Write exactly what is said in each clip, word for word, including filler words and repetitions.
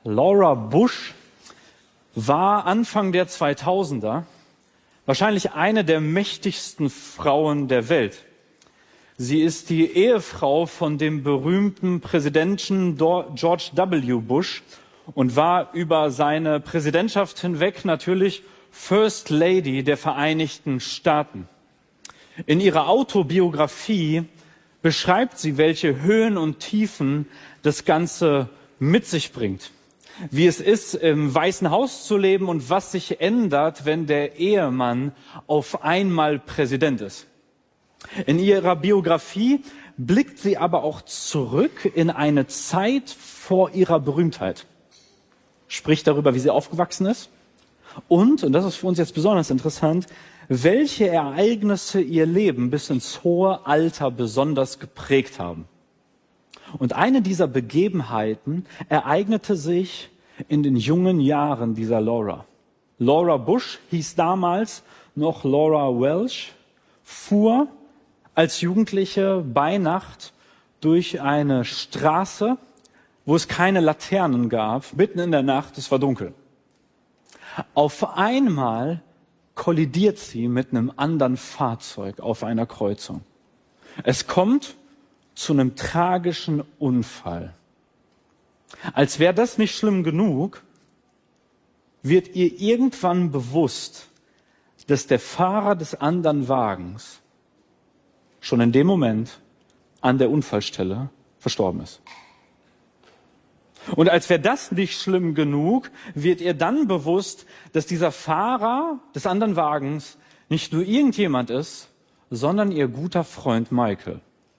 Laura Bush war Anfang der zweitausender wahrscheinlich eine der mächtigsten Frauen der Welt. Sie ist die Ehefrau von dem berühmten Präsidenten George W. Bush und war über seine Präsidentschaft hinweg natürlich First Lady der Vereinigten Staaten. In ihrer Autobiografie beschreibt sie, welche Höhen und Tiefen das Ganze mit sich bringt. Wie es ist, im Weißen Haus zu leben und was sich ändert, wenn der Ehemann auf einmal Präsident ist. In ihrer Biografie blickt sie aber auch zurück in eine Zeit vor ihrer Berühmtheit. Spricht darüber, wie sie aufgewachsen ist. Und, und das ist für uns jetzt besonders interessant, welche Ereignisse ihr Leben bis ins hohe Alter besonders geprägt haben. Und eine dieser Begebenheiten ereignete sich in den jungen Jahren dieser Laura. Laura Bush hieß damals noch Laura Welch, fuhr als Jugendliche bei Nacht durch eine Straße, wo es keine Laternen gab, mitten in der Nacht, es war dunkel. Auf einmal kollidiert sie mit einem anderen Fahrzeug auf einer Kreuzung. Es kommt zu einem tragischen Unfall. Als wäre das nicht schlimm genug, wird ihr irgendwann bewusst, dass der Fahrer des anderen Wagens schon in dem Moment an der Unfallstelle verstorben ist. Und als wäre das nicht schlimm genug, wird ihr dann bewusst, dass dieser Fahrer des anderen Wagens nicht nur irgendjemand ist, sondern ihr guter Freund Michael.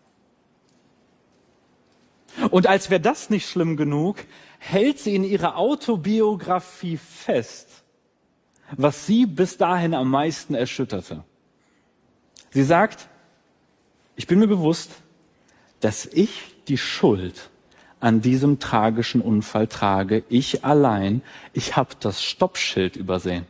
Und als wäre das nicht schlimm genug, hält sie in ihrer Autobiografie fest, was sie bis dahin am meisten erschütterte. Sie sagt, ich bin mir bewusst, dass ich die Schuld an diesem tragischen Unfall trage. Ich allein, ich habe das Stoppschild übersehen.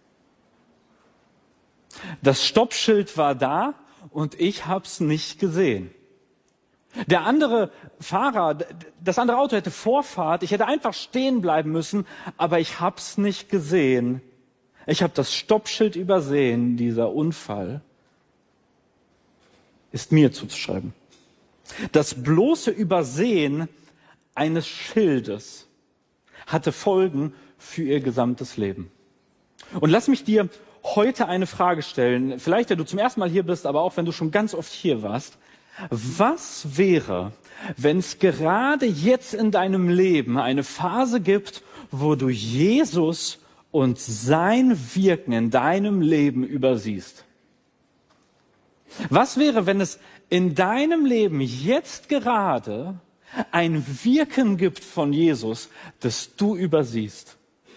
Das Stoppschild war da und ich habe es nicht gesehen. Der andere Fahrer, das andere Auto hätte Vorfahrt, ich hätte einfach stehen bleiben müssen, aber ich habe es nicht gesehen. Ich habe das Stoppschild übersehen. Dieser Unfall ist mir zuzuschreiben. Das bloße Übersehen eines Schildes hatte Folgen für ihr gesamtes Leben. Und lass mich dir heute eine Frage stellen, vielleicht wenn du zum ersten Mal hier bist, aber auch wenn du schon ganz oft hier warst. Was wäre, wenn es gerade jetzt in deinem Leben eine Phase gibt, wo du Jesus und sein Wirken in deinem Leben übersiehst? Was wäre, wenn es in deinem Leben jetzt gerade ein Wirken gibt von Jesus, das du übersiehst?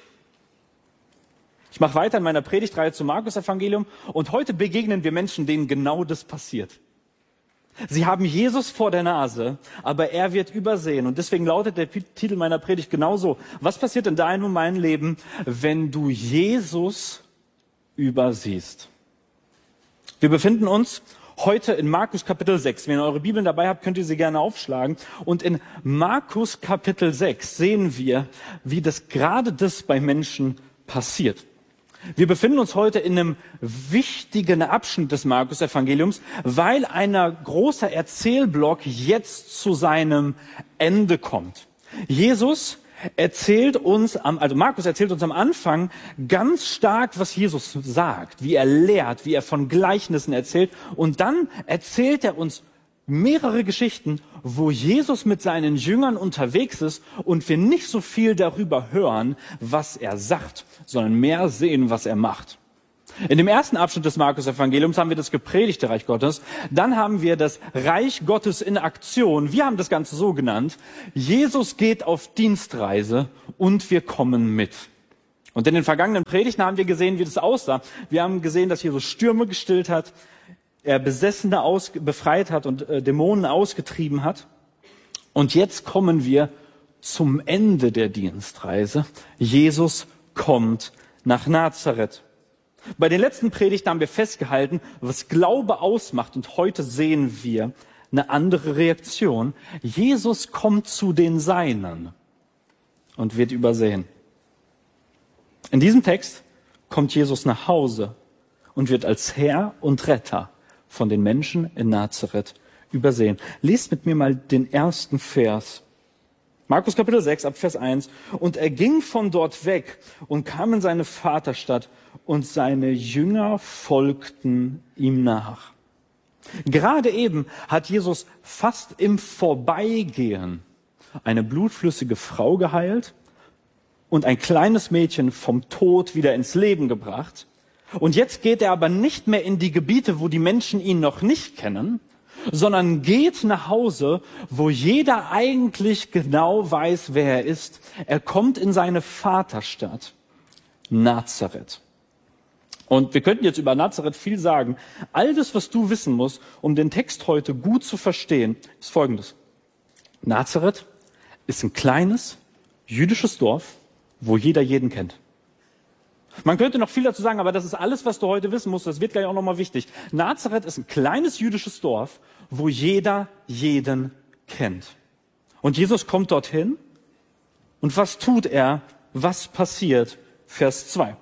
Ich mache weiter in meiner Predigtreihe zum Markus-Evangelium und heute begegnen wir Menschen, denen genau das passiert. Sie haben Jesus vor der Nase, aber er wird übersehen. Und deswegen lautet der Titel meiner Predigt genauso. Was passiert in deinem und meinem Leben, wenn du Jesus übersiehst? Wir befinden uns heute in Markus Kapitel sechs. Wenn ihr eure Bibeln dabei habt, könnt ihr sie gerne aufschlagen. Und in Markus Kapitel sechs sehen wir, wie das gerade das bei Menschen passiert. Wir befinden uns heute in einem wichtigen Abschnitt des Markus-Evangeliums, weil ein großer Erzählblock jetzt zu seinem Ende kommt. Jesus erzählt uns, also Markus erzählt uns am Anfang ganz stark, was Jesus sagt, wie er lehrt, wie er von Gleichnissen erzählt. Und dann erzählt er uns mehrere Geschichten, wo Jesus mit seinen Jüngern unterwegs ist und wir nicht so viel darüber hören, was er sagt, sondern mehr sehen, was er macht. In dem ersten Abschnitt des Markus-Evangeliums haben wir das gepredigte Reich Gottes. Dann haben wir das Reich Gottes in Aktion. Wir haben das Ganze so genannt. Jesus geht auf Dienstreise und wir kommen mit. Und in den vergangenen Predigten haben wir gesehen, wie das aussah. Wir haben gesehen, dass Jesus Stürme gestillt hat, er Besessene aus, befreit hat und äh, Dämonen ausgetrieben hat. Und jetzt kommen wir zum Ende der Dienstreise. Jesus kommt nach Nazareth. Bei den letzten Predigten haben wir festgehalten, was Glaube ausmacht. Und heute sehen wir eine andere Reaktion. Jesus kommt zu den Seinen. und wird übersehen. In diesem Text kommt Jesus nach Hause und wird als Herr und Retter von den Menschen in Nazareth übersehen. Lest mit mir mal den ersten Vers. Markus Kapitel sechs, ab Vers eins. Und er ging von dort weg und kam in seine Vaterstadt, und seine Jünger folgten ihm nach. Gerade eben hat Jesus fast im Vorbeigehen eine blutflüssige Frau geheilt und ein kleines Mädchen vom Tod wieder ins Leben gebracht. Und jetzt geht er aber nicht mehr in die Gebiete, wo die Menschen ihn noch nicht kennen, sondern geht nach Hause, wo jeder eigentlich genau weiß, wer er ist. Er kommt in seine Vaterstadt, Nazareth. Und wir könnten jetzt über Nazareth viel sagen. All das, was du wissen musst, um den Text heute gut zu verstehen, ist Folgendes. Nazareth ist ein kleines jüdisches Dorf, wo jeder jeden kennt. Man könnte noch viel dazu sagen, aber das ist alles, was du heute wissen musst. Das wird gleich auch nochmal wichtig. Nazareth ist ein kleines jüdisches Dorf, wo jeder jeden kennt. Und Jesus kommt dorthin. Und was tut er? Was passiert? Vers zwei.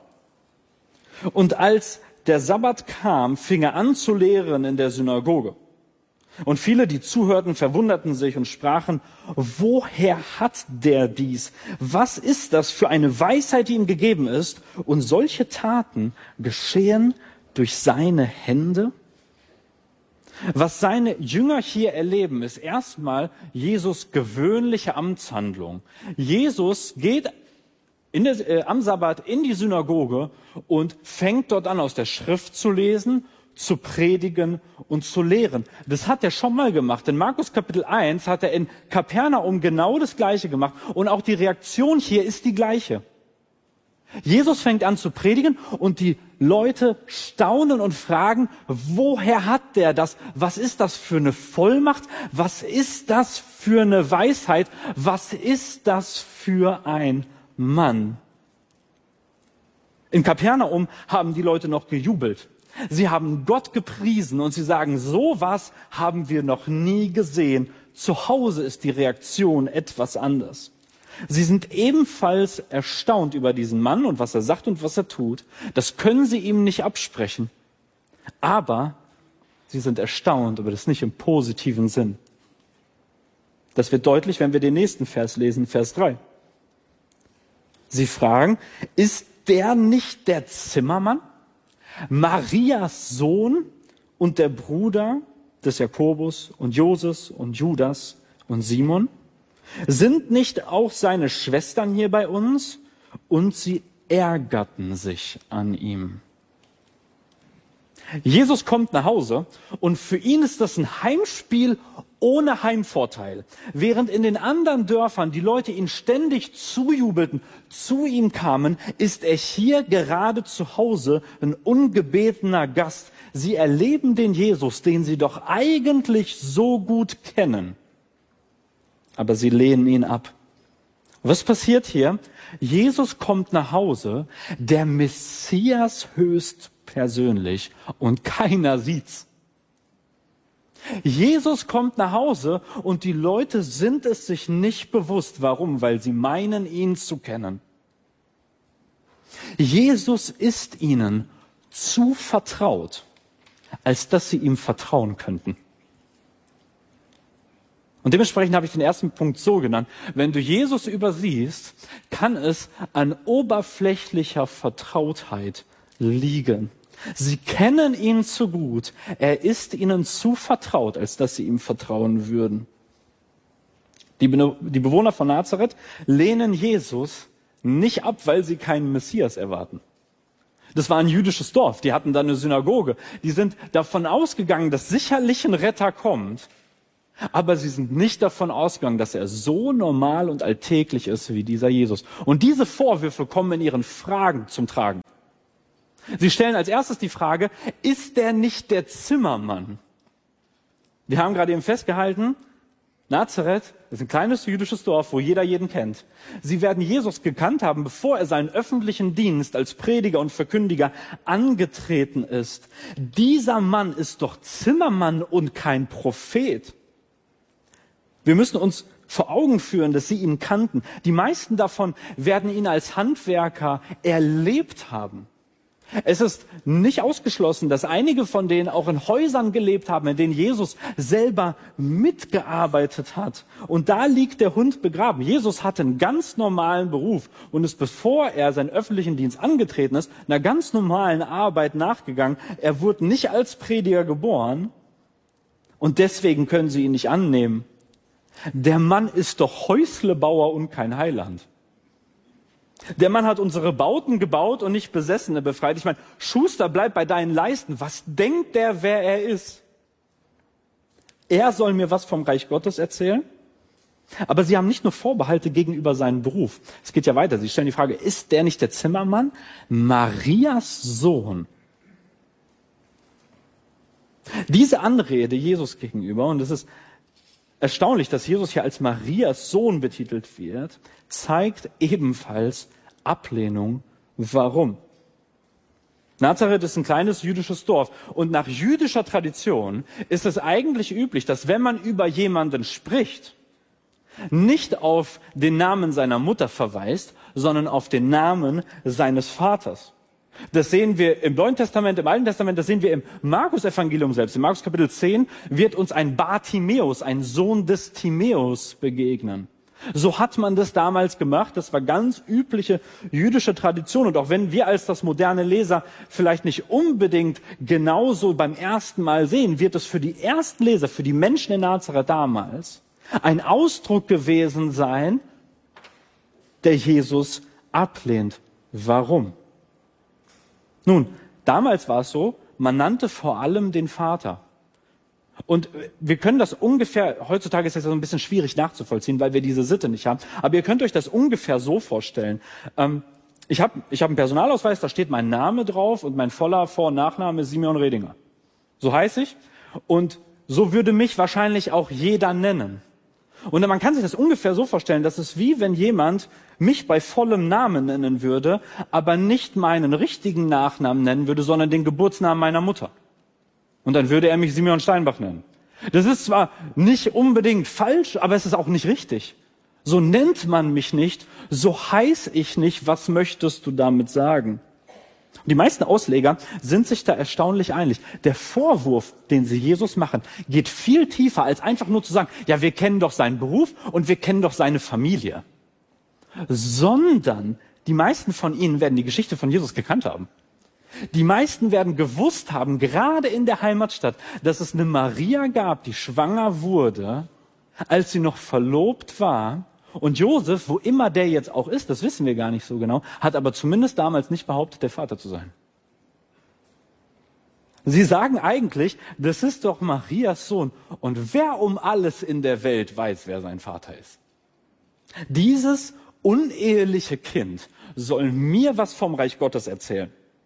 Und als der Sabbat kam, fing er an zu lehren in der Synagoge. Und viele, die zuhörten, verwunderten sich und sprachen, woher hat der dies? Was ist das für eine Weisheit, die ihm gegeben ist? Und solche Taten geschehen durch seine Hände? Was seine Jünger hier erleben, ist erstmal Jesus' gewöhnliche Amtshandlung. Jesus geht in der, äh, am Sabbat in die Synagoge und fängt dort an, aus der Schrift zu lesen, zu predigen und zu lehren. Das hat er schon mal gemacht. In Markus Kapitel eins hat er in Kapernaum genau das Gleiche gemacht. Und auch die Reaktion hier ist die gleiche. Jesus fängt an zu predigen und die Leute staunen und fragen, woher hat der das? Was ist das für eine Vollmacht? Was ist das für eine Weisheit? Was ist das für ein Mann? In Kapernaum haben die Leute noch gejubelt. Sie haben Gott gepriesen und sie sagen, sowas haben wir noch nie gesehen. Zu Hause ist die Reaktion etwas anders. Sie sind ebenfalls erstaunt über diesen Mann und was er sagt und was er tut. Das können sie ihm nicht absprechen. Aber sie sind erstaunt, aber das nicht im positiven Sinn. Das wird deutlich, wenn wir den nächsten Vers lesen, Vers drei. Sie fragen, ist der nicht der Zimmermann? Marias Sohn und der Bruder des Jakobus und Joses und Judas und Simon? Sind nicht auch seine Schwestern hier bei uns? Und sie ärgerten sich an ihm. Jesus kommt nach Hause und für ihn ist das ein Heimspiel ohne Heimvorteil. Während in den anderen Dörfern die Leute ihn ständig zujubelten, zu ihm kamen, ist er hier gerade zu Hause ein ungebetener Gast. Sie erleben den Jesus, den sie doch eigentlich so gut kennen. Aber sie lehnen ihn ab. Was passiert hier? Jesus kommt nach Hause, der Messias höchstpersönlich, und keiner sieht's. Jesus kommt nach Hause und die Leute sind es sich nicht bewusst. Warum? Weil sie meinen, ihn zu kennen. Jesus ist ihnen zu vertraut, als dass sie ihm vertrauen könnten. Und dementsprechend habe ich den ersten Punkt so genannt. Wenn du Jesus übersiehst, kann es an oberflächlicher Vertrautheit liegen. Sie kennen ihn zu gut. Er ist ihnen zu vertraut, als dass sie ihm vertrauen würden. Die, Be- die Bewohner von Nazareth lehnen Jesus nicht ab, weil sie keinen Messias erwarten. Das war ein jüdisches Dorf. Die hatten da eine Synagoge. Die sind davon ausgegangen, dass sicherlich ein Retter kommt. Aber sie sind nicht davon ausgegangen, dass er so normal und alltäglich ist wie dieser Jesus. Und diese Vorwürfe kommen in ihren Fragen zum Tragen. Sie stellen als erstes die Frage, ist der nicht der Zimmermann? Wir haben gerade eben festgehalten, Nazareth ist ein kleines jüdisches Dorf, wo jeder jeden kennt. Sie werden Jesus gekannt haben, bevor er seinen öffentlichen Dienst als Prediger und Verkündiger angetreten ist. Dieser Mann ist doch Zimmermann und kein Prophet. Wir müssen uns vor Augen führen, dass sie ihn kannten. Die meisten davon werden ihn als Handwerker erlebt haben. Es ist nicht ausgeschlossen, dass einige von denen auch in Häusern gelebt haben, in denen Jesus selber mitgearbeitet hat. Und da liegt der Hund begraben. Jesus hatte einen ganz normalen Beruf und ist, bevor er seinen öffentlichen Dienst angetreten ist, einer ganz normalen Arbeit nachgegangen. Er wurde nicht als Prediger geboren und deswegen können sie ihn nicht annehmen. Der Mann ist doch Häuslebauer und kein Heiland. Der Mann hat unsere Bauten gebaut und nicht Besessene befreit. Ich meine, Schuster, bleib bei deinen Leisten. Was denkt der, wer er ist? Er soll mir was vom Reich Gottes erzählen? Aber sie haben nicht nur Vorbehalte gegenüber seinem Beruf. Es geht ja weiter. Sie stellen die Frage, ist der nicht der Zimmermann? Marias Sohn. Diese Anrede Jesus gegenüber, und es ist erstaunlich, dass Jesus hier als Marias Sohn betitelt wird, zeigt ebenfalls Ablehnung. Warum? Nazareth ist ein kleines jüdisches Dorf und nach jüdischer Tradition ist es eigentlich üblich, dass wenn man über jemanden spricht, nicht auf den Namen seiner Mutter verweist, sondern auf den Namen seines Vaters. Das sehen wir im Neuen Testament, im Alten Testament, das sehen wir im Markus-Evangelium selbst. Im Markus Kapitel zehn wird uns ein Bartimäus, ein Sohn des Timäus begegnen. So hat man das damals gemacht. Das war ganz übliche jüdische Tradition. Und auch wenn wir als das moderne Leser vielleicht nicht unbedingt genauso beim ersten Mal sehen, wird es für die ersten Leser, für die Menschen in Nazareth damals, ein Ausdruck gewesen sein, der Jesus ablehnt. Warum? Nun, damals war es so, man nannte vor allem den Vater. Und wir können das ungefähr, heutzutage ist das ja so ein bisschen schwierig nachzuvollziehen, weil wir diese Sitte nicht haben. Aber ihr könnt euch das ungefähr so vorstellen. Ähm, ich habe ich hab einen Personalausweis, da steht mein Name drauf und mein voller Vor- und Nachname ist Simeon Redinger. So heiße ich. Und so würde mich wahrscheinlich auch jeder nennen. Und man kann sich das ungefähr so vorstellen, dass es wie wenn jemand mich bei vollem Namen nennen würde, aber nicht meinen richtigen Nachnamen nennen würde, sondern den Geburtsnamen meiner Mutter. Und dann würde er mich Simeon Steinbach nennen. Das ist zwar nicht unbedingt falsch, aber es ist auch nicht richtig. So nennt man mich nicht, so heiß ich nicht, was möchtest du damit sagen? Die meisten Ausleger sind sich da erstaunlich einig. Der Vorwurf, den sie Jesus machen, geht viel tiefer, als einfach nur zu sagen, ja, wir kennen doch seinen Beruf und wir kennen doch seine Familie. Sondern die meisten von ihnen werden die Geschichte von Jesus gekannt haben. Die meisten werden gewusst haben, gerade in der Heimatstadt, dass es eine Maria gab, die schwanger wurde, als sie noch verlobt war. Und Josef, wo immer der jetzt auch ist, das wissen wir gar nicht so genau, hat aber zumindest damals nicht behauptet, der Vater zu sein. Sie sagen eigentlich, das ist doch Marias Sohn. Und wer um alles in der Welt weiß, wer sein Vater ist? Dieses uneheliche Kind soll mir was vom Reich Gottes erzählen.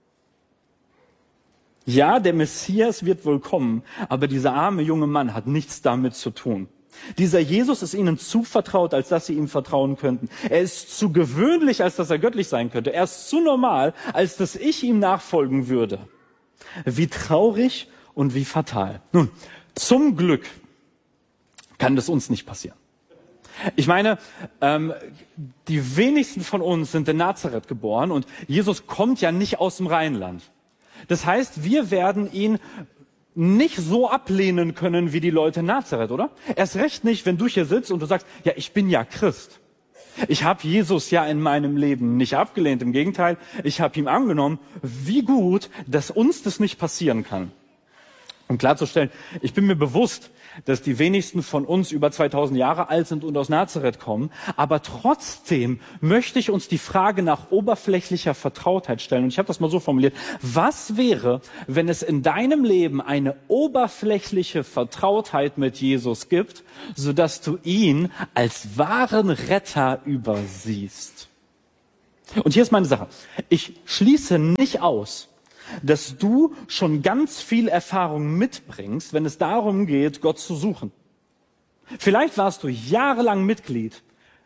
Ja, der Messias wird wohl kommen, aber dieser arme junge Mann hat nichts damit zu tun. Dieser Jesus ist ihnen zu vertraut, als dass sie ihm vertrauen könnten. Er ist zu gewöhnlich, als dass er göttlich sein könnte. Er ist zu normal, als dass ich ihm nachfolgen würde. Wie traurig und wie fatal. Nun, zum Glück kann das uns nicht passieren. Ich meine, ähm, die wenigsten von uns sind in Nazareth geboren und Jesus kommt ja nicht aus dem Rheinland. Das heißt, wir werden ihn nicht so ablehnen können wie die Leute in Nazareth, oder? Erst recht nicht, wenn du hier sitzt und du sagst, ja, ich bin ja Christ. Ich habe Jesus ja in meinem Leben nicht abgelehnt. Im Gegenteil, ich habe ihm angenommen. Wie gut, dass uns das nicht passieren kann. Um klarzustellen, ich bin mir bewusst, dass die wenigsten von uns über zweitausend Jahre alt sind und aus Nazareth kommen. Aber trotzdem möchte ich uns die Frage nach oberflächlicher Vertrautheit stellen. Und ich habe das mal so formuliert. Was wäre, wenn es in deinem Leben eine oberflächliche Vertrautheit mit Jesus gibt, sodass du ihn als wahren Retter übersiehst? Und hier ist meine Sache. Ich schließe nicht aus, dass du schon ganz viel Erfahrung mitbringst, wenn es darum geht, Gott zu suchen. Vielleicht warst du jahrelang Mitglied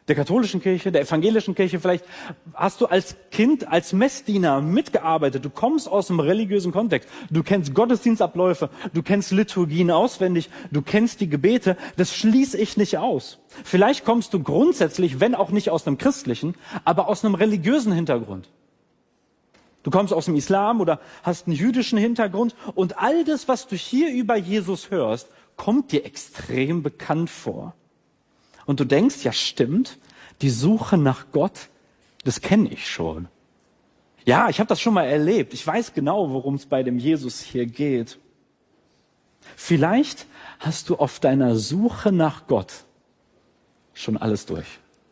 der katholischen Kirche, der evangelischen Kirche. Vielleicht hast du als Kind, als Messdiener mitgearbeitet. Du kommst aus einem religiösen Kontext. Du kennst Gottesdienstabläufe, du kennst Liturgien auswendig, du kennst die Gebete. Das schließe ich nicht aus. Vielleicht kommst du grundsätzlich, wenn auch nicht aus einem christlichen, aber aus einem religiösen Hintergrund. Du kommst aus dem Islam oder hast einen jüdischen Hintergrund und all das, was du hier über Jesus hörst, kommt dir extrem bekannt vor. Und du denkst, ja stimmt, die Suche nach Gott, das kenne ich schon. Ja, ich habe das schon mal erlebt. Ich weiß genau, worum es bei dem Jesus hier geht. Vielleicht hast du auf deiner Suche nach Gott schon alles durch.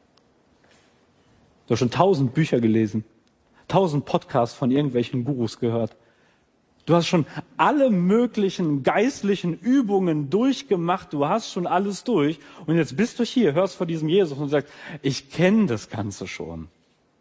Du hast schon tausend Bücher gelesen, tausend Podcasts von irgendwelchen Gurus gehört. Du hast schon alle möglichen geistlichen Übungen durchgemacht. Du hast schon alles durch. Und jetzt bist du hier, hörst vor diesem Jesus und sagst, ich kenne das Ganze schon.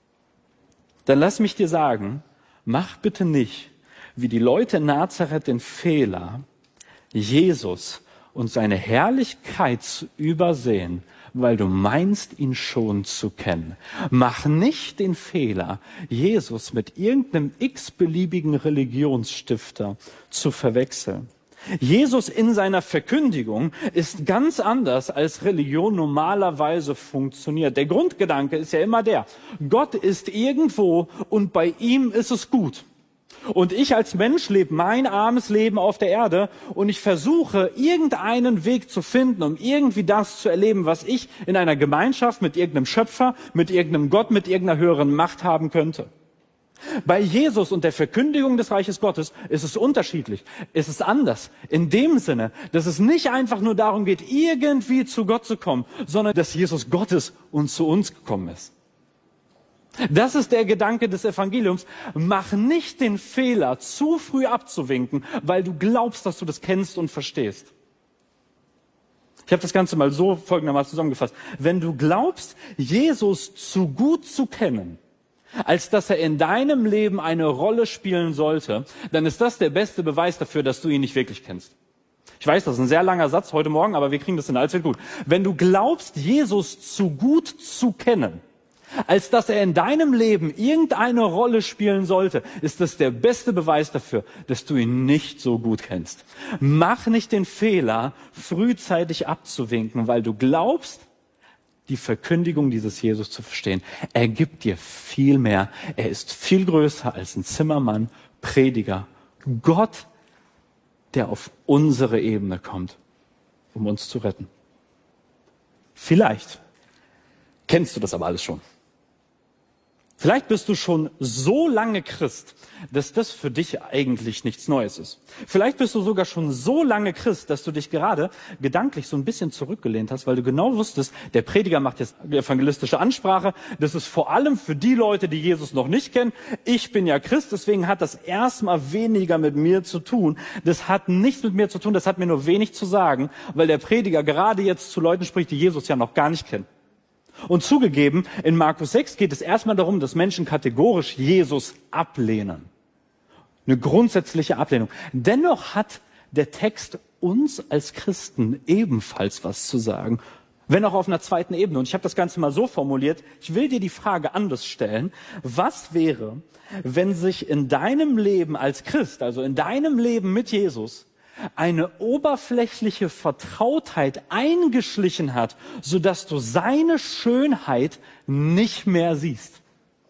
Dann lass mich dir sagen, mach bitte nicht, wie die Leute in Nazareth, den Fehler, Jesus und seine Herrlichkeit zu übersehen, weil du meinst, ihn schon zu kennen. Mach nicht den Fehler, Jesus mit irgendeinem x-beliebigen Religionsstifter zu verwechseln. Jesus in seiner Verkündigung ist ganz anders, als Religion normalerweise funktioniert. Der Grundgedanke ist ja immer der, Gott ist irgendwo und bei ihm ist es gut. Und ich als Mensch lebe mein armes Leben auf der Erde und ich versuche, irgendeinen Weg zu finden, um irgendwie das zu erleben, was ich in einer Gemeinschaft mit irgendeinem Schöpfer, mit irgendeinem Gott, mit irgendeiner höheren Macht haben könnte. Bei Jesus und der Verkündigung des Reiches Gottes ist es unterschiedlich. Es ist anders. In dem Sinne, dass es nicht einfach nur darum geht, irgendwie zu Gott zu kommen, sondern dass Jesus Gott ist und zu uns gekommen ist. Das ist der Gedanke des Evangeliums. Mach nicht den Fehler, zu früh abzuwinken, weil du glaubst, dass du das kennst und verstehst. Ich habe das Ganze mal so folgendermaßen zusammengefasst. Wenn du glaubst, Jesus zu gut zu kennen, als dass er in deinem Leben eine Rolle spielen sollte, dann ist das der beste Beweis dafür, dass du ihn nicht wirklich kennst. Ich weiß, das ist ein sehr langer Satz heute Morgen, aber wir kriegen das in alles wird gut. Wenn du glaubst, Jesus zu gut zu kennen, als dass er in deinem Leben irgendeine Rolle spielen sollte, ist das der beste Beweis dafür, dass du ihn nicht so gut kennst. Mach nicht den Fehler, frühzeitig abzuwinken, weil du glaubst, die Verkündigung dieses Jesus zu verstehen. Er gibt dir viel mehr. Er ist viel größer als ein Zimmermann, Prediger. Gott, der auf unsere Ebene kommt, um uns zu retten. Vielleicht kennst du das aber alles schon. Vielleicht bist du schon so lange Christ, dass das für dich eigentlich nichts Neues ist. Vielleicht bist du sogar schon so lange Christ, dass du dich gerade gedanklich so ein bisschen zurückgelehnt hast, weil du genau wusstest, der Prediger macht jetzt evangelistische Ansprache. Das ist vor allem für die Leute, die Jesus noch nicht kennen. Ich bin ja Christ, deswegen hat das erstmal weniger mit mir zu tun. Das hat nichts mit mir zu tun, das hat mir nur wenig zu sagen, weil der Prediger gerade jetzt zu Leuten spricht, die Jesus ja noch gar nicht kennen. Und zugegeben, in Markus sechs geht es erstmal darum, dass Menschen kategorisch Jesus ablehnen. Eine grundsätzliche Ablehnung. Dennoch hat der Text uns als Christen ebenfalls was zu sagen, wenn auch auf einer zweiten Ebene. Und ich habe das Ganze mal so formuliert, ich will dir die Frage anders stellen. Was wäre, wenn sich in deinem Leben als Christ, also in deinem Leben mit Jesus, eine oberflächliche Vertrautheit eingeschlichen hat, sodass du seine Schönheit nicht mehr siehst?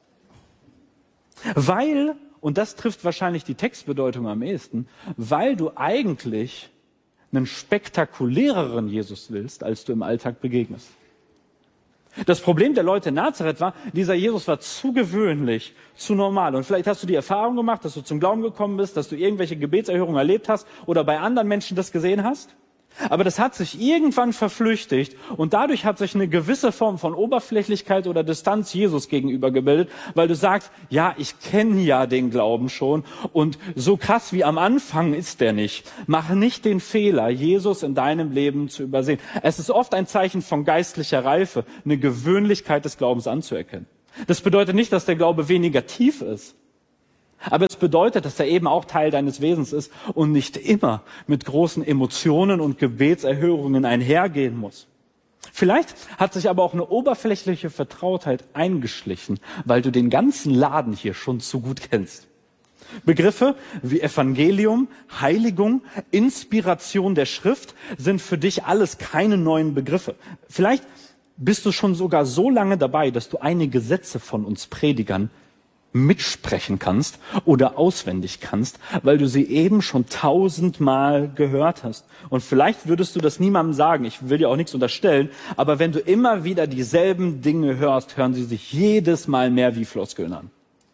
Weil, und das trifft wahrscheinlich die Textbedeutung am ehesten, weil du eigentlich einen spektakuläreren Jesus willst, als du im Alltag begegnest. Das Problem der Leute in Nazareth war, dieser Jesus war zu gewöhnlich, zu normal. Und vielleicht hast du die Erfahrung gemacht, dass du zum Glauben gekommen bist, dass du irgendwelche Gebetserhörungen erlebt hast oder bei anderen Menschen das gesehen hast. Aber das hat sich irgendwann verflüchtigt und dadurch hat sich eine gewisse Form von Oberflächlichkeit oder Distanz Jesus gegenüber gebildet, weil du sagst, ja, ich kenne ja den Glauben schon und so krass wie am Anfang ist der nicht. Mach nicht den Fehler, Jesus in deinem Leben zu übersehen. Es ist oft ein Zeichen von geistlicher Reife, eine Gewöhnlichkeit des Glaubens anzuerkennen. Das bedeutet nicht, dass der Glaube weniger tief ist. Aber es bedeutet, dass er eben auch Teil deines Wesens ist und nicht immer mit großen Emotionen und Gebetserhörungen einhergehen muss. Vielleicht hat sich aber auch eine oberflächliche Vertrautheit eingeschlichen, weil du den ganzen Laden hier schon zu gut kennst. Begriffe wie Evangelium, Heiligung, Inspiration der Schrift sind für dich alles keine neuen Begriffe. Vielleicht bist du schon sogar so lange dabei, dass du einige Sätze von uns Predigern mitsprechen kannst oder auswendig kannst, weil du sie eben schon tausendmal gehört hast. Und vielleicht würdest du das niemandem sagen, ich will dir auch nichts unterstellen, aber wenn du immer wieder dieselben Dinge hörst, hören sie sich jedes Mal mehr wie Floskeln an.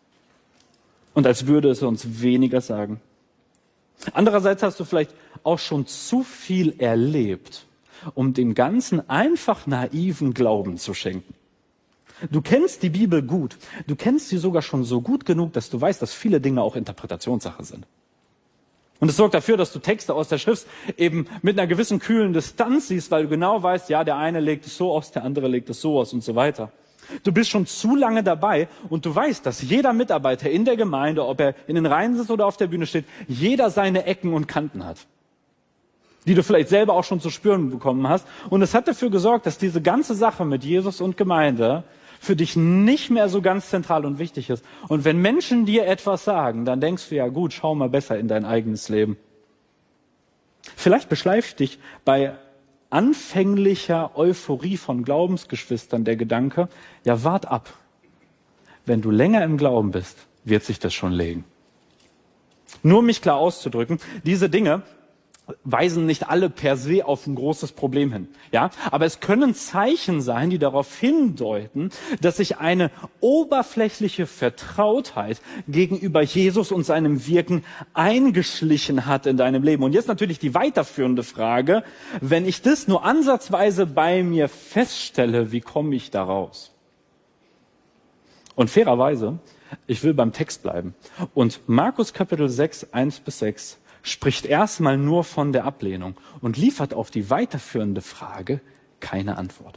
Und als würde es uns weniger sagen. Andererseits hast du vielleicht auch schon zu viel erlebt, um dem Ganzen einfach naiven Glauben zu schenken. Du kennst die Bibel gut. Du kennst sie sogar schon so gut genug, dass du weißt, dass viele Dinge auch Interpretationssache sind. Und es sorgt dafür, dass du Texte aus der Schrift eben mit einer gewissen kühlen Distanz siehst, weil du genau weißt, ja, der eine legt es so aus, der andere legt es so aus und so weiter. Du bist schon zu lange dabei und du weißt, dass jeder Mitarbeiter in der Gemeinde, ob er in den Reihen sitzt oder auf der Bühne steht, jeder seine Ecken und Kanten hat, die du vielleicht selber auch schon zu spüren bekommen hast. Und es hat dafür gesorgt, dass diese ganze Sache mit Jesus und Gemeinde für dich nicht mehr so ganz zentral und wichtig ist. Und wenn Menschen dir etwas sagen, dann denkst du, ja gut, schau mal besser in dein eigenes Leben. Vielleicht beschleift dich bei anfänglicher Euphorie von Glaubensgeschwistern der Gedanke, ja, wart ab. Wenn du länger im Glauben bist, wird sich das schon legen. Nur um mich klar auszudrücken, diese Dinge weisen nicht alle per se auf ein großes Problem hin. Ja, aber es können Zeichen sein, die darauf hindeuten, dass sich eine oberflächliche Vertrautheit gegenüber Jesus und seinem Wirken eingeschlichen hat in deinem Leben. Und jetzt natürlich die weiterführende Frage, wenn ich das nur ansatzweise bei mir feststelle, wie komme ich da raus? Und fairerweise, ich will beim Text bleiben. Und Markus Kapitel sechs, eins bis sechs spricht erstmal nur von der Ablehnung und liefert auf die weiterführende Frage keine Antwort.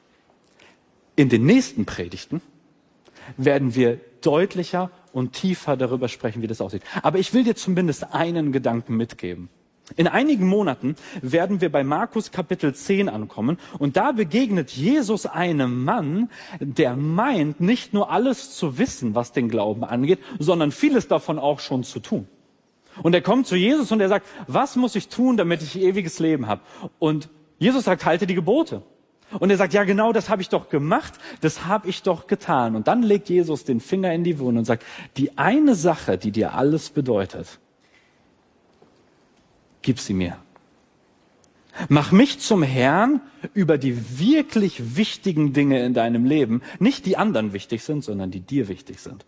In den nächsten Predigten werden wir deutlicher und tiefer darüber sprechen, wie das aussieht. Aber ich will dir zumindest einen Gedanken mitgeben. In einigen Monaten werden wir bei Markus Kapitel zehn ankommen und da begegnet Jesus einem Mann, der meint, nicht nur alles zu wissen, was den Glauben angeht, sondern vieles davon auch schon zu tun. Und er kommt zu Jesus und er sagt, was muss ich tun, damit ich ewiges Leben habe? Und Jesus sagt, halte die Gebote. Und er sagt, ja genau, das habe ich doch gemacht, das habe ich doch getan. Und dann legt Jesus den Finger in die Wunde und sagt, die eine Sache, die dir alles bedeutet, gib sie mir. Mach mich zum Herrn über die wirklich wichtigen Dinge in deinem Leben. Nicht die anderen wichtig sind, sondern die dir wichtig sind.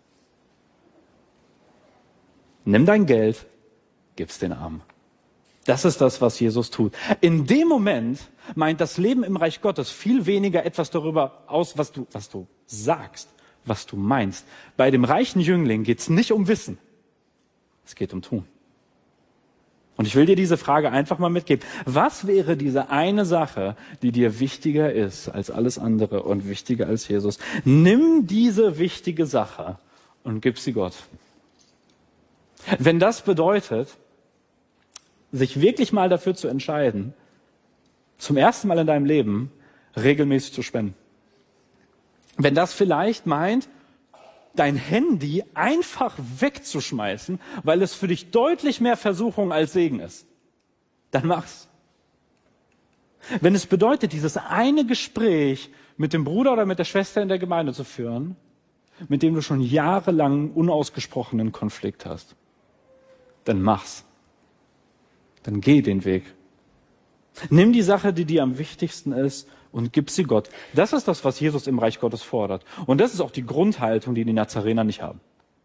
Nimm dein Geld, gib's den Armen. Das ist das, was Jesus tut. In dem Moment meint das Leben im Reich Gottes viel weniger etwas darüber aus, was du, was du sagst, was du meinst. Bei dem reichen Jüngling geht's nicht um Wissen. Es geht um Tun. Und ich will dir diese Frage einfach mal mitgeben. Was wäre diese eine Sache, die dir wichtiger ist als alles andere und wichtiger als Jesus? Nimm diese wichtige Sache und gib sie Gott. Wenn das bedeutet, sich wirklich mal dafür zu entscheiden, zum ersten Mal in deinem Leben regelmäßig zu spenden. Wenn das vielleicht meint, dein Handy einfach wegzuschmeißen, weil es für dich deutlich mehr Versuchung als Segen ist, dann mach's. Wenn es bedeutet, dieses eine Gespräch mit dem Bruder oder mit der Schwester in der Gemeinde zu führen, mit dem du schon jahrelang unausgesprochenen Konflikt hast, dann mach's. Dann geh den Weg. Nimm die Sache, die dir am wichtigsten ist, und gib sie Gott. Das ist das, was Jesus im Reich Gottes fordert. Und das ist auch die Grundhaltung, die die Nazarener nicht haben.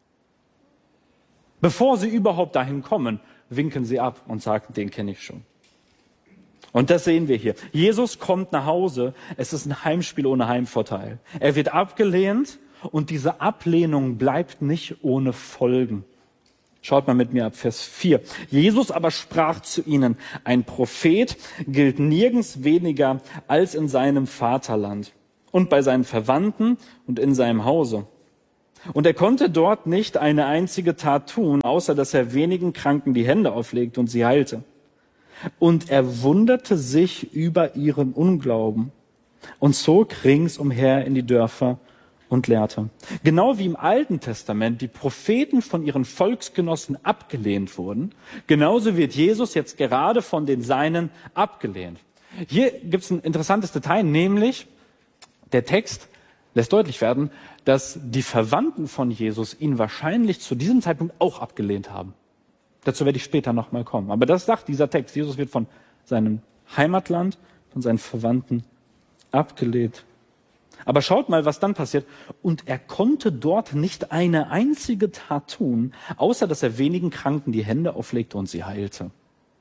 Bevor sie überhaupt dahin kommen, winken sie ab und sagen, den kenne ich schon. Und das sehen wir hier. Jesus kommt nach Hause. Es ist ein Heimspiel ohne Heimvorteil. Er wird abgelehnt und diese Ablehnung bleibt nicht ohne Folgen. Schaut mal mit mir ab Vers vier. Jesus aber sprach zu ihnen, ein Prophet gilt nirgends weniger als in seinem Vaterland und bei seinen Verwandten und in seinem Hause. Und er konnte dort nicht eine einzige Tat tun, außer dass er wenigen Kranken die Hände auflegte und sie heilte. Und er wunderte sich über ihren Unglauben. und zog ringsumher in die Dörfer und lehrte. Genau wie im Alten Testament die Propheten von ihren Volksgenossen abgelehnt wurden, genauso wird Jesus jetzt gerade von den Seinen abgelehnt. Hier gibt es ein interessantes Detail, nämlich der Text lässt deutlich werden, dass die Verwandten von Jesus ihn wahrscheinlich zu diesem Zeitpunkt auch abgelehnt haben. Dazu werde ich später nochmal kommen. Aber das sagt dieser Text. Jesus wird von seinem Heimatland, von seinen Verwandten abgelehnt. Aber schaut mal, was dann passiert. Und er konnte dort nicht eine einzige Tat tun, außer dass er wenigen Kranken die Hände auflegte und sie heilte.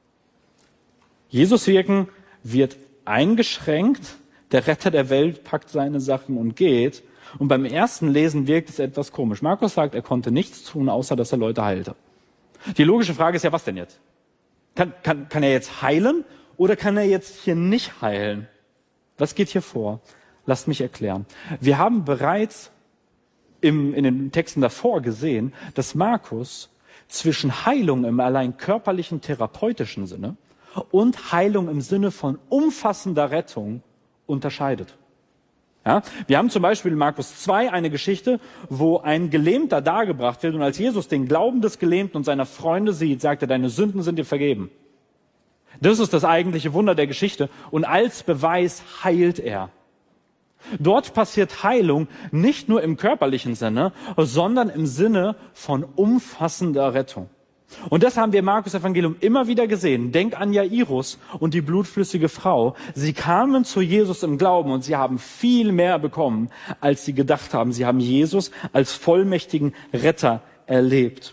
Jesus Wirken wird eingeschränkt. Der Retter der Welt packt seine Sachen und geht. Und beim ersten Lesen wirkt es etwas komisch. Markus sagt, er konnte nichts tun, außer dass er Leute heilte. Die logische Frage ist ja, was denn jetzt? Kann, kann, kann er jetzt heilen oder kann er jetzt hier nicht heilen? Was geht hier vor? Lasst mich erklären. Wir haben bereits im, in den Texten davor gesehen, dass Markus zwischen Heilung im allein körperlichen, therapeutischen Sinne und Heilung im Sinne von umfassender Rettung unterscheidet. Ja, wir haben zum Beispiel in Markus zwei eine Geschichte, wo ein Gelähmter dargebracht wird und als Jesus den Glauben des Gelähmten und seiner Freunde sieht, sagt er, deine Sünden sind dir vergeben. Das ist das eigentliche Wunder der Geschichte und als Beweis heilt er. Dort passiert Heilung nicht nur im körperlichen Sinne, sondern im Sinne von umfassender Rettung. Und das haben wir im Markus-Evangelium immer wieder gesehen. Denk an Jairus und die blutflüssige Frau. Sie kamen zu Jesus im Glauben und sie haben viel mehr bekommen, als sie gedacht haben. Sie haben Jesus als vollmächtigen Retter erlebt.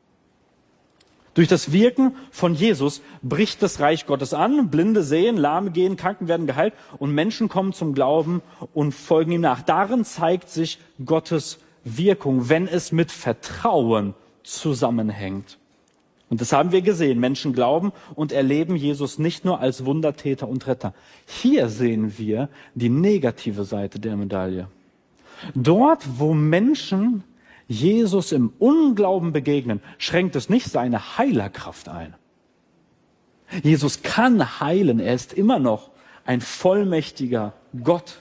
Durch das Wirken von Jesus bricht das Reich Gottes an. Blinde sehen, Lahme gehen, Kranken werden geheilt und Menschen kommen zum Glauben und folgen ihm nach. Darin zeigt sich Gottes Wirkung, wenn es mit Vertrauen zusammenhängt. Und das haben wir gesehen. Menschen glauben und erleben Jesus nicht nur als Wundertäter und Retter. Hier sehen wir die negative Seite der Medaille. Dort, wo Menschen Jesus im Unglauben begegnen, schränkt es nicht seine Heilerkraft ein. Jesus kann heilen. Er ist immer noch ein vollmächtiger Gott.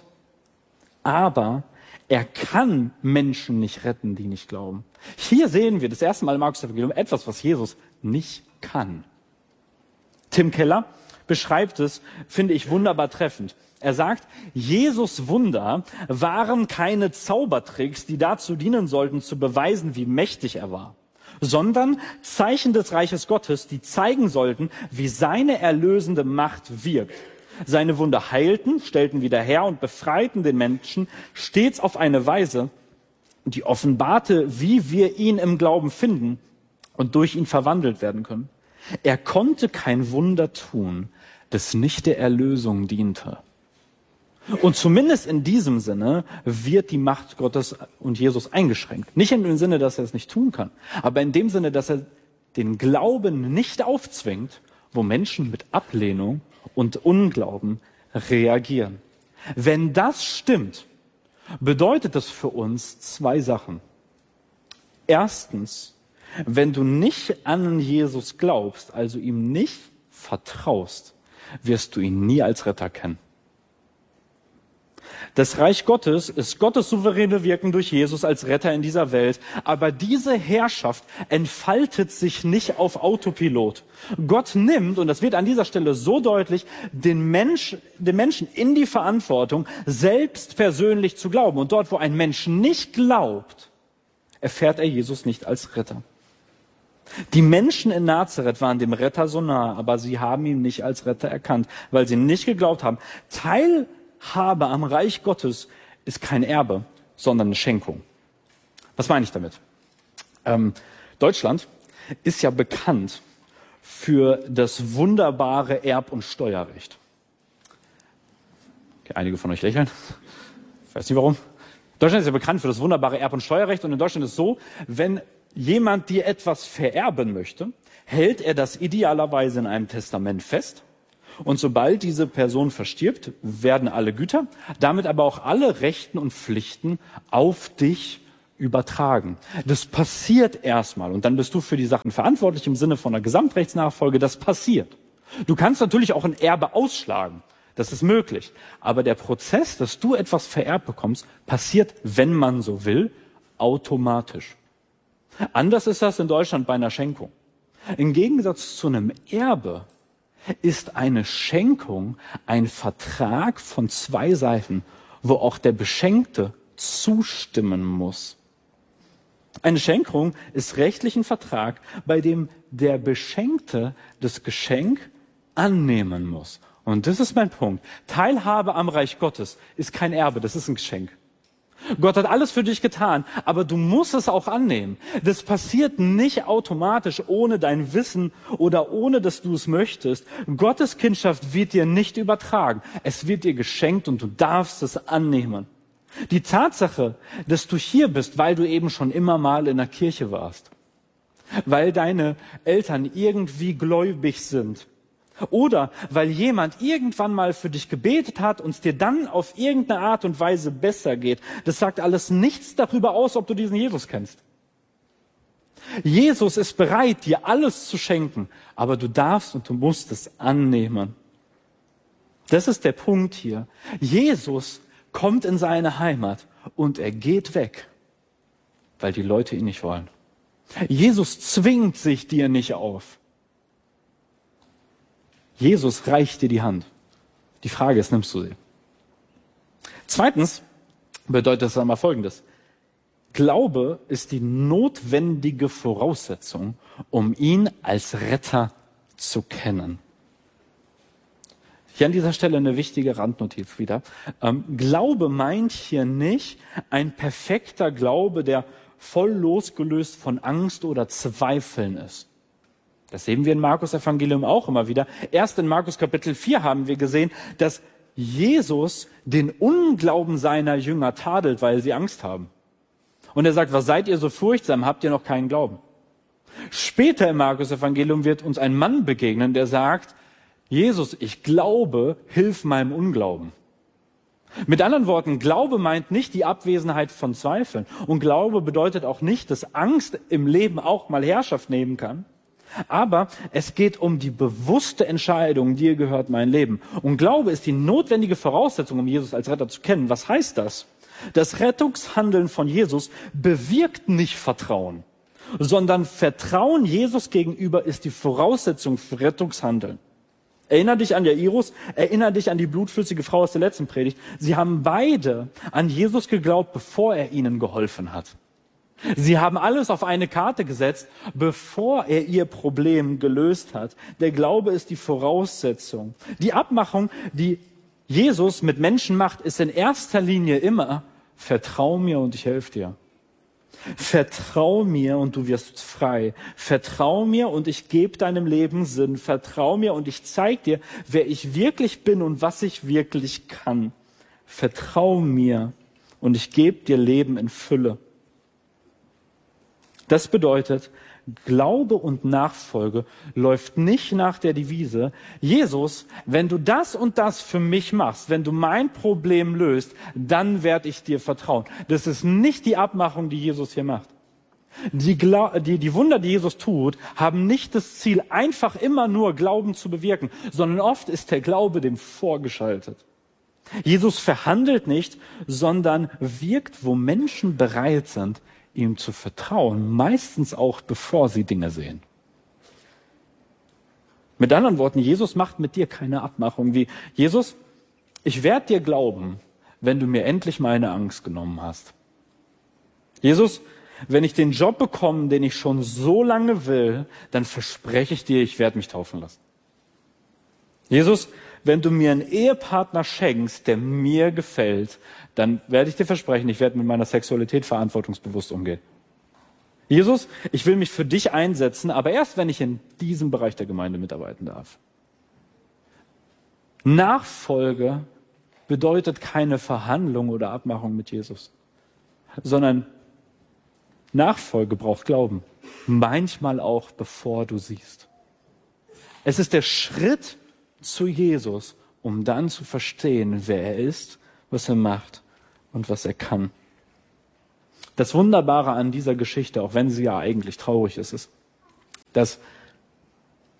Aber er kann Menschen nicht retten, die nicht glauben. Hier sehen wir das erste Mal im Markus-Evangelium etwas, was Jesus nicht kann. Tim Keller beschreibt es, finde ich, wunderbar treffend. Er sagt, Jesus' Wunder waren keine Zaubertricks, die dazu dienen sollten, zu beweisen, wie mächtig er war, sondern Zeichen des Reiches Gottes, die zeigen sollten, wie seine erlösende Macht wirkt. Seine Wunder heilten, stellten wieder her und befreiten den Menschen stets auf eine Weise, die offenbarte, wie wir ihn im Glauben finden und durch ihn verwandelt werden können. Er konnte kein Wunder tun, das nicht der Erlösung diente. Und zumindest in diesem Sinne wird die Macht Gottes und Jesus eingeschränkt. Nicht in dem Sinne, dass er es nicht tun kann, aber in dem Sinne, dass er den Glauben nicht aufzwingt, wo Menschen mit Ablehnung und Unglauben reagieren. Wenn das stimmt, bedeutet das für uns zwei Sachen. Erstens, wenn du nicht an Jesus glaubst, also ihm nicht vertraust, wirst du ihn nie als Retter kennen. Das Reich Gottes ist Gottes souveräne Wirken durch Jesus als Retter in dieser Welt. Aber diese Herrschaft entfaltet sich nicht auf Autopilot. Gott nimmt, und das wird an dieser Stelle so deutlich, den, Mensch, den Menschen in die Verantwortung, selbst persönlich zu glauben. Und dort, wo ein Mensch nicht glaubt, erfährt er Jesus nicht als Retter. Die Menschen in Nazareth waren dem Retter so nah, aber sie haben ihn nicht als Retter erkannt, weil sie nicht geglaubt haben. Teilhabe am Reich Gottes ist kein Erbe, sondern eine Schenkung. Was meine ich damit? Ähm, Deutschland ist ja bekannt für das wunderbare Erb- und Steuerrecht. Okay, einige von euch lächeln. Ich weiß nicht warum. Deutschland ist ja bekannt für das wunderbare Erb- und Steuerrecht. Und in Deutschland ist es so, wenn jemand dir etwas vererben möchte, hält er das idealerweise in einem Testament fest. Und sobald diese Person verstirbt, werden alle Güter, damit aber auch alle Rechten und Pflichten auf dich übertragen. Das passiert erstmal und dann bist du für die Sachen verantwortlich im Sinne von einer Gesamtrechtsnachfolge. Das passiert. Du kannst natürlich auch ein Erbe ausschlagen. Das ist möglich. Aber der Prozess, dass du etwas vererbt bekommst, passiert, wenn man so will, automatisch. Anders ist das in Deutschland bei einer Schenkung. Im Gegensatz zu einem Erbe ist eine Schenkung ein Vertrag von zwei Seiten, wo auch der Beschenkte zustimmen muss. Eine Schenkung ist rechtlich ein Vertrag, bei dem der Beschenkte das Geschenk annehmen muss. Und das ist mein Punkt. Teilhabe am Reich Gottes ist kein Erbe, das ist ein Geschenk. Gott hat alles für dich getan, aber du musst es auch annehmen. Das passiert nicht automatisch ohne dein Wissen oder ohne, dass du es möchtest. Gottes Kindschaft wird dir nicht übertragen. Es wird dir geschenkt und du darfst es annehmen. Die Tatsache, dass du hier bist, weil du eben schon immer mal in der Kirche warst, weil deine Eltern irgendwie gläubig sind, oder weil jemand irgendwann mal für dich gebetet hat und es dir dann auf irgendeine Art und Weise besser geht. Das sagt alles nichts darüber aus, ob du diesen Jesus kennst. Jesus ist bereit, dir alles zu schenken, aber du darfst und du musst es annehmen. Das ist der Punkt hier. Jesus kommt in seine Heimat und er geht weg, weil die Leute ihn nicht wollen. Jesus zwingt sich dir nicht auf. Jesus reicht dir die Hand. Die Frage ist, nimmst du sie? Zweitens bedeutet das einmal Folgendes. Glaube ist die notwendige Voraussetzung, um ihn als Retter zu kennen. Hier an dieser Stelle eine wichtige Randnotiz wieder. Ähm, Glaube meint hier nicht ein perfekter Glaube, der voll losgelöst von Angst oder Zweifeln ist. Das sehen wir im Markus-Evangelium auch immer wieder. Erst in Markus Kapitel vier haben wir gesehen, dass Jesus den Unglauben seiner Jünger tadelt, weil sie Angst haben. Und er sagt, was seid ihr so furchtsam, habt ihr noch keinen Glauben? Später im Markus-Evangelium wird uns ein Mann begegnen, der sagt, Jesus, ich glaube, hilf meinem Unglauben. Mit anderen Worten, Glaube meint nicht die Abwesenheit von Zweifeln. Und Glaube bedeutet auch nicht, dass Angst im Leben auch mal Herrschaft nehmen kann. Aber es geht um die bewusste Entscheidung, dir gehört mein Leben. Und Glaube ist die notwendige Voraussetzung, um Jesus als Retter zu kennen. Was heißt das? Das Rettungshandeln von Jesus bewirkt nicht Vertrauen, sondern Vertrauen Jesus gegenüber ist die Voraussetzung für Rettungshandeln. Erinner dich an Jairus, erinnere dich an die blutflüssige Frau aus der letzten Predigt. Sie haben beide an Jesus geglaubt, bevor er ihnen geholfen hat. Sie haben alles auf eine Karte gesetzt, bevor er ihr Problem gelöst hat. Der Glaube ist die Voraussetzung. Die Abmachung, die Jesus mit Menschen macht, ist in erster Linie immer, vertrau mir und ich helfe dir. Vertrau mir und du wirst frei. Vertrau mir und ich gebe deinem Leben Sinn. Vertrau mir und ich zeige dir, wer ich wirklich bin und was ich wirklich kann. Vertrau mir und ich gebe dir Leben in Fülle. Das bedeutet, Glaube und Nachfolge läuft nicht nach der Devise, Jesus, wenn du das und das für mich machst, wenn du mein Problem löst, dann werde ich dir vertrauen. Das ist nicht die Abmachung, die Jesus hier macht. Die, Gla- die, die Wunder, die Jesus tut, haben nicht das Ziel, einfach immer nur Glauben zu bewirken, sondern oft ist der Glaube dem vorgeschaltet. Jesus verhandelt nicht, sondern wirkt, wo Menschen bereit sind, ihm zu vertrauen, meistens auch bevor sie Dinge sehen. Mit anderen Worten, Jesus macht mit dir keine Abmachung wie, Jesus, ich werde dir glauben, wenn du mir endlich meine Angst genommen hast. Jesus, wenn ich den Job bekomme, den ich schon so lange will, dann verspreche ich dir, ich werde mich taufen lassen. Jesus, wenn du mir einen Ehepartner schenkst, der mir gefällt, dann werde ich dir versprechen, ich werde mit meiner Sexualität verantwortungsbewusst umgehen. Jesus, ich will mich für dich einsetzen, aber erst wenn ich in diesem Bereich der Gemeinde mitarbeiten darf. Nachfolge bedeutet keine Verhandlung oder Abmachung mit Jesus, sondern Nachfolge braucht Glauben. Manchmal auch, bevor du siehst. Es ist der Schritt zu Jesus, um dann zu verstehen, wer er ist, was er macht und was er kann. Das Wunderbare an dieser Geschichte, auch wenn sie ja eigentlich traurig ist, ist, dass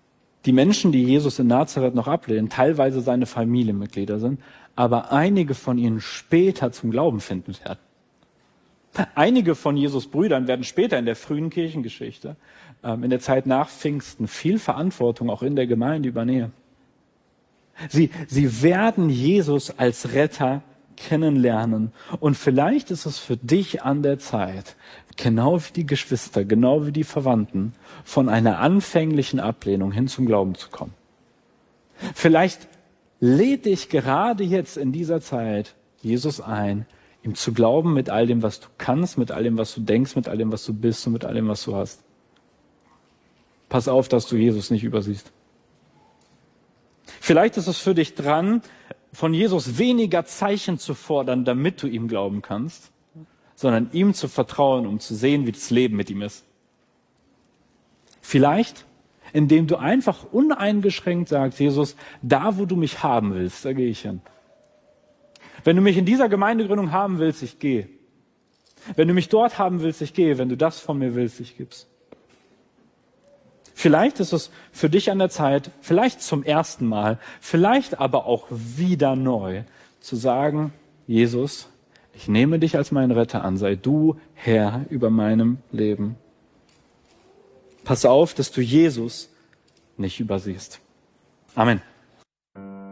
die Menschen, die Jesus in Nazareth noch ablehnen, teilweise seine Familienmitglieder sind, aber einige von ihnen später zum Glauben finden werden. Einige von Jesus Brüdern werden später in der frühen Kirchengeschichte, in der Zeit nach Pfingsten, viel Verantwortung auch in der Gemeinde übernehmen. Sie, sie werden Jesus als Retter kennenlernen. Und vielleicht ist es für dich an der Zeit, genau wie die Geschwister, genau wie die Verwandten, von einer anfänglichen Ablehnung hin zum Glauben zu kommen. Vielleicht lädt dich gerade jetzt in dieser Zeit Jesus ein, ihm zu glauben mit all dem, was du kannst, mit all dem, was du denkst, mit all dem, was du bist und mit all dem, was du hast. Pass auf, dass du Jesus nicht übersiehst. Vielleicht ist es für dich dran, von Jesus weniger Zeichen zu fordern, damit du ihm glauben kannst, sondern ihm zu vertrauen, um zu sehen, wie das Leben mit ihm ist. Vielleicht, indem du einfach uneingeschränkt sagst, Jesus, da wo du mich haben willst, da gehe ich hin. Wenn du mich in dieser Gemeindegründung haben willst, ich gehe. Wenn du mich dort haben willst, ich gehe. Wenn du das von mir willst, ich gib's. Vielleicht ist es für dich an der Zeit, vielleicht zum ersten Mal, vielleicht aber auch wieder neu, zu sagen, Jesus, ich nehme dich als meinen Retter an, sei du Herr über meinem Leben. Pass auf, dass du Jesus nicht übersiehst. Amen.